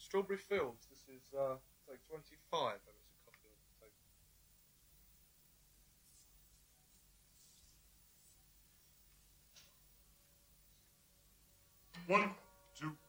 Strawberry Fields. This is take 25, and it's a copy of take. One, two.